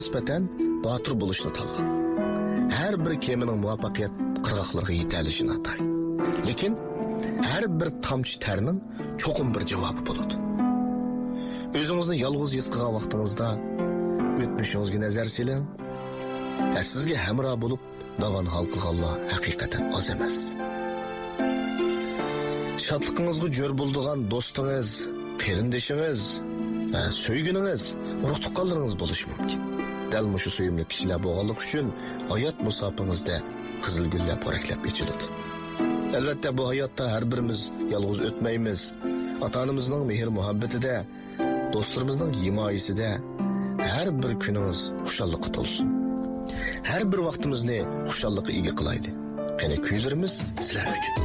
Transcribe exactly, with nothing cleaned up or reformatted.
nisbatan botir bo'lishni tanlang. Har bir kemaning muvaffaqiyat qirg'oqlariga yetishini atay. Lekin har bir tomchi terning cho'qim bir javobi bo'ladi. O'zingizni yolg'iz his qilgan vaqtingizda o'tmishingizga nazar siling. Sizga hamroh bo'lib davan hal qilganlar haqiqatan oz emas. Şadlığınızga jör bulduğan dostunuz, qarindoshingiz, söygünüz, ruh tuqqanlarınız bo'lishi mumkin. Dal mushu suyumli kishilar bo'lganlik uchun hayot musofingizda qizil gullar poraklab ichiladi. Albatta bu hayotda har birimiz yolg'iz o'tmaymiz. Ota-onamizning mehr muhabbatida, do'stlarimizning himoyasida har bir kunimiz xushallikqa to'lsin. Har bir vaqtimizni xushallikqa ega qilaylik. Qani kuylarimiz sizlar uchun.